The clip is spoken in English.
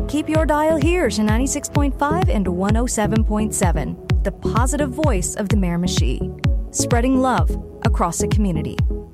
Keep your dial here to 96.5 and 107.7, the positive voice of the Miramichi, spreading love across the community.